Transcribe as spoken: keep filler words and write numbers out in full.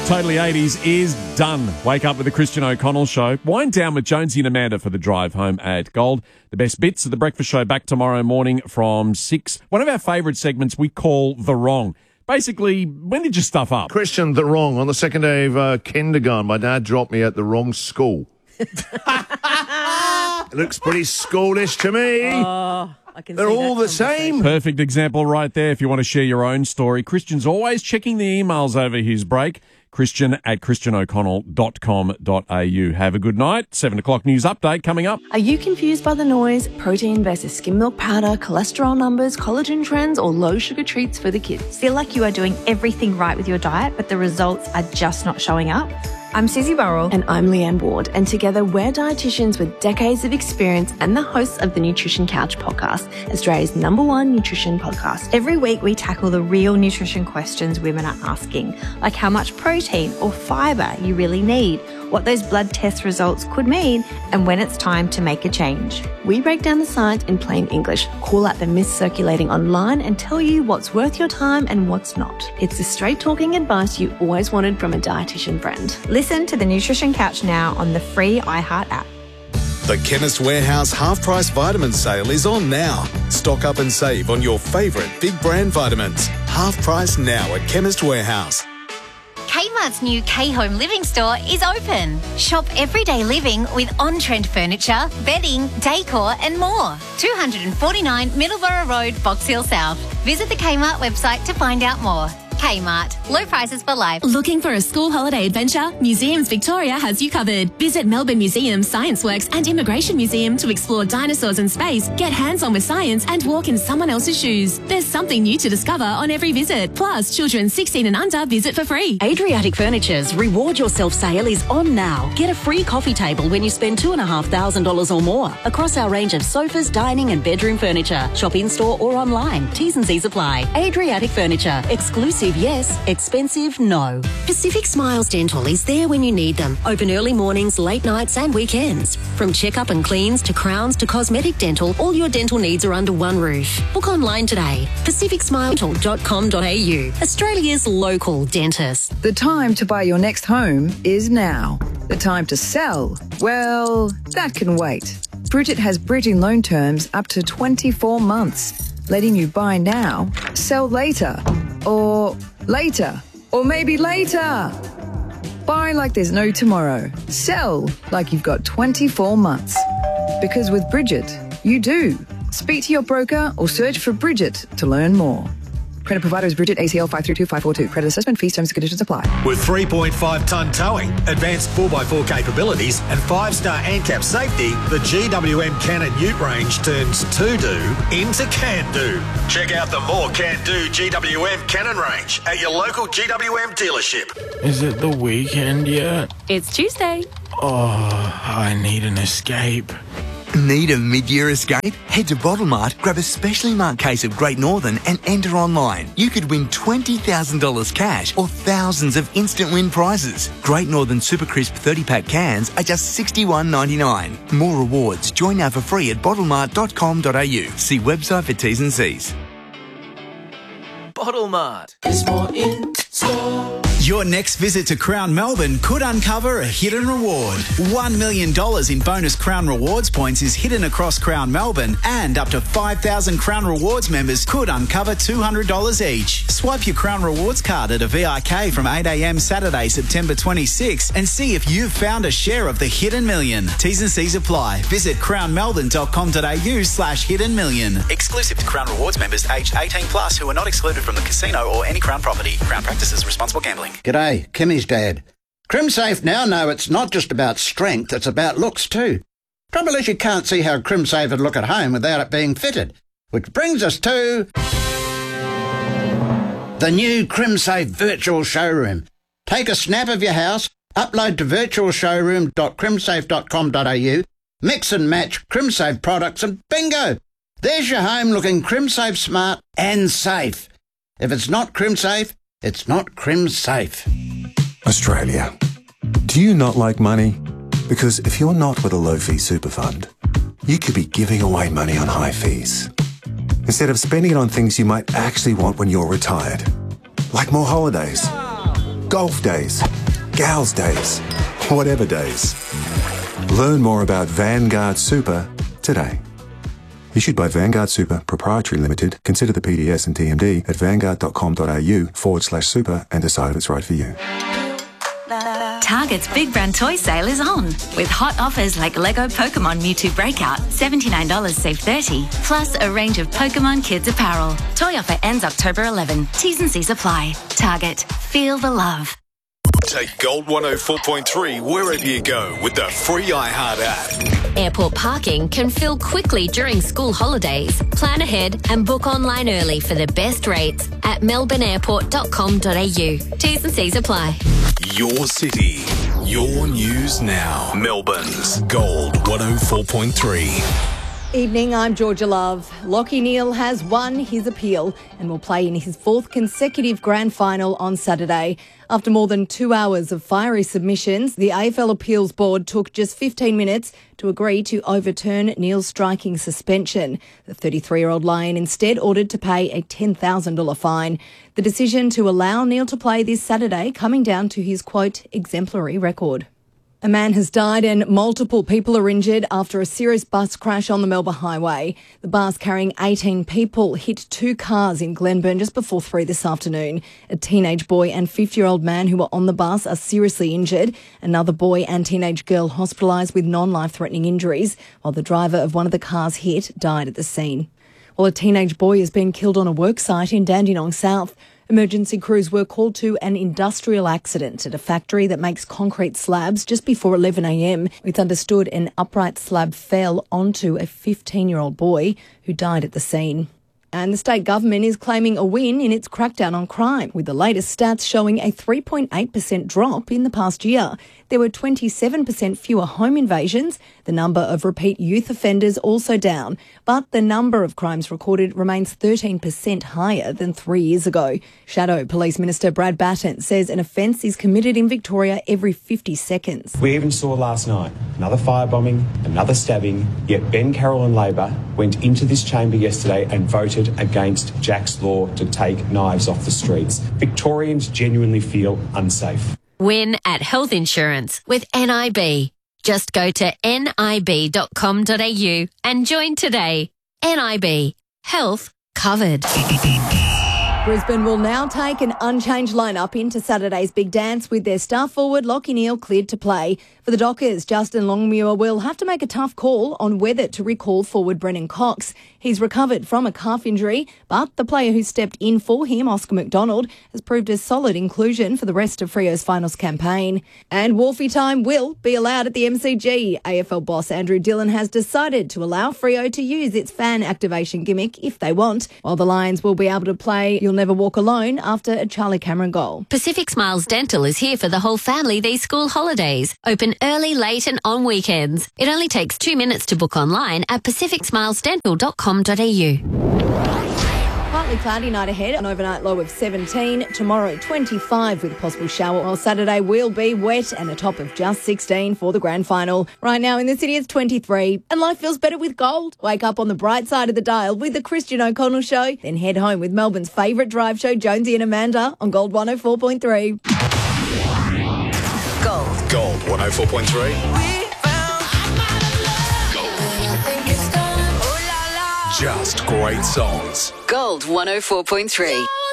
Totally eighties is done. Wake up with the Christian O'Connell Show. Wind down with Jonesy and Amanda for the drive home at Gold. The best bits of the breakfast show back tomorrow morning from six. One of our favourite segments we call The Wrong. Basically, when did you stuff up? Christian, the wrong. On the second day of uh, kindergarten, my dad dropped me at the wrong school. It looks pretty schoolish to me. Oh, I can They're see all that the same. Perfect example right there if you want to share your own story. Christian's always checking the emails over his break. Christian at christian o'connell dot com dot a u. Have a good night. Seven o'clock news update coming up. Are you confused by the noise, protein versus skim milk powder, cholesterol numbers, collagen trends, or low sugar treats for the kids? Feel like you are doing everything right with your diet, but the results are just not showing up? I'm Susie Burrell. And I'm Leanne Ward, and together we're dietitians with decades of experience and the hosts of the Nutrition Couch podcast, Australia's number one nutrition podcast. Every week we tackle the real nutrition questions women are asking, like how much protein or fibre you really need, what those blood test results could mean, and when it's time to make a change. We break down the science in plain English, call out the myths circulating online, and tell you what's worth your time and what's not. It's the straight-talking advice you always wanted from a dietitian friend. Listen to the Nutrition Couch now on the free iHeart app. The Chemist Warehouse half-price vitamin sale is on now. Stock up and save on your favourite big brand vitamins. Half price now at Chemist Warehouse. Kmart's new K-Home Living store is open. Shop everyday living with on-trend furniture, bedding, decor and more. two forty-nine Middleborough Road, Box Hill South. Visit the Kmart website to find out more. Kmart. Low prices for life. Looking for a school holiday adventure? Museums Victoria has you covered. Visit Melbourne Museum, Science Works and Immigration Museum to explore dinosaurs in space, get hands-on with science and walk in someone else's shoes. There's something new to discover on every visit. Plus, children sixteen and under visit for free. Adriatic Furniture's Reward Yourself sale is on now. Get a free coffee table when you spend two thousand five hundred dollars or more across our range of sofas, dining and bedroom furniture. Shop in-store or online. T's and C's apply. Adriatic Furniture. Exclusive yes, expensive no. Pacific Smiles Dental is there when you need them. Open early mornings, late nights and weekends. From checkup and cleans to crowns to cosmetic dental, all your dental needs are under one roof. Book online today. pacific smile dental dot com dot a u. Australia's local dentist. The time to buy your next home is now. The time to sell, well, that can wait. Bridget has bridging loan terms up to twenty-four months, letting you buy now, sell later, or later, or maybe later. Buy like there's no tomorrow. Sell like you've got twenty-four months. Because with Bridget, you do. Speak to your broker or search for Bridget to learn more. Credit provider is Bridget, A C L five three two five four two. Credit assessment fees, terms and conditions apply. With three point five tonne towing, advanced four by four capabilities and five star ANCAP safety, the G W M Cannon Ute range turns to-do into can-do. Check out the more can-do G W M Cannon range at your local G W M dealership. Is it the weekend yet? It's Tuesday. Oh, I need an escape. Need a mid-year escape? Head to Bottle Mart, grab a specially marked case of Great Northern and enter online. You could win twenty thousand dollars cash or thousands of instant win prizes. Great Northern Super Crisp thirty pack cans are just sixty-one ninety-nine. More rewards. Join now for free at bottle mart dot com dot a u. See website for T's and C's. Bottle Mart. There's more in store. Your next visit to Crown Melbourne could uncover a hidden reward. one million dollars in bonus Crown Rewards points is hidden across Crown Melbourne, and up to five thousand Crown Rewards members could uncover two hundred dollars each. Swipe your Crown Rewards card at a V I K from eight a m Saturday, September twenty-sixth and see if you've found a share of the hidden million. T's and C's apply. Visit crown melbourne dot com dot a u slash hidden million. Exclusive to Crown Rewards members aged eighteen plus who are not excluded from the casino or any Crown property. Crown practices responsible gambling. G'day, Kimmy's dad. CrimSafe now know it's not just about strength, it's about looks too. Trouble is you can't see how CrimSafe would look at home without it being fitted. Which brings us to the new CrimSafe Virtual Showroom. Take a snap of your house, upload to virtual showroom dot crimsafe dot com dot a u, mix and match CrimSafe products and bingo! There's your home looking CrimSafe smart and safe. If it's not CrimSafe, it's not CrimSafe. Australia. Do you not like money? Because if you're not with a low-fee super fund, you could be giving away money on high fees, instead of spending it on things you might actually want when you're retired, like more holidays, golf days, gals days, whatever days. Learn more about Vanguard Super today. Issued by Vanguard Super Proprietary Limited. Consider the P D S and T M D at vanguard.com.au forward slash super and decide if it's right for you. Target's Big Brand Toy Sale is on, with hot offers like Lego Pokemon Mewtwo Breakout, seventy-nine dollars save thirty dollars, plus a range of Pokemon Kids apparel. Toy offer ends October eleventh. T's and C's apply. Target. Feel the love. Take Gold one oh four point three wherever you go with the free iHeart app. Airport parking can fill quickly during school holidays. Plan ahead and book online early for the best rates at melbourne airport dot com dot a u. T's and C's apply. Your city, your news now. Melbourne's Gold one oh four point three. Evening, I'm Georgia Love. Lachie Neale has won his appeal and will play in his fourth consecutive grand final on Saturday. After more than two hours of fiery submissions, the A F L Appeals Board took just fifteen minutes to agree to overturn Neale's striking suspension. The thirty-three-year-old Lion instead ordered to pay a ten thousand dollars fine. The decision to allow Neale to play this Saturday coming down to his, quote, exemplary record. A man has died and multiple people are injured after a serious bus crash on the Melbourne Highway. The bus carrying eighteen people hit two cars in Glenburn just before three this afternoon. A teenage boy and fifty-year-old man who were on the bus are seriously injured. Another boy and teenage girl hospitalised with non-life-threatening injuries, while the driver of one of the cars hit died at the scene. While a teenage boy has been killed on a work site in Dandenong South. Emergency crews were called to an industrial accident at a factory that makes concrete slabs just before eleven a m. It's understood an upright slab fell onto a fifteen-year-old boy who died at the scene. And the state government is claiming a win in its crackdown on crime, with the latest stats showing a three point eight percent drop in the past year. There were twenty-seven percent fewer home invasions. The number of repeat youth offenders also down, but the number of crimes recorded remains thirteen percent higher than three years ago. Shadow Police Minister Brad Batten says an offence is committed in Victoria every fifty seconds. We even saw last night another firebombing, another stabbing, yet Ben Carroll and Labor went into this chamber yesterday and voted against Jack's law to take knives off the streets. Victorians genuinely feel unsafe. Win at health insurance with N I B. Just go to N I B dot com dot a u and join today. N I B. Health covered. Brisbane will now take an unchanged lineup into Saturday's big dance with their star forward Lachie Neale cleared to play. For the Dockers, Justin Longmuir will have to make a tough call on whether to recall forward Brennan Cox. He's recovered from a calf injury, but the player who stepped in for him, Oscar McDonald, has proved a solid inclusion for the rest of Freo's finals campaign. And Wharfie time will be allowed at the M C G. A F L boss Andrew Dillon has decided to allow Freo to use its fan activation gimmick if they want, while the Lions will be able to play You'll Never Walk Alone after a Charlie Cameron goal. Pacific Smiles Dental is here for the whole family these school holidays. Open early, late and on weekends. It only takes two minutes to book online at pacific smiles dental dot com dot a u. Partly cloudy night ahead, an overnight low of seventeen. Tomorrow, twenty-five with a possible shower, while Saturday will be wet and a top of just sixteen for the grand final. Right now in the city, it's twenty-three. And life feels better with gold. Wake up on the bright side of the dial with the Christian O'Connell Show. Then head home with Melbourne's favourite drive show, Jonesy and Amanda, on Gold one oh four point three. Gold. Gold one oh four point three. Just great songs. Gold one oh four point three.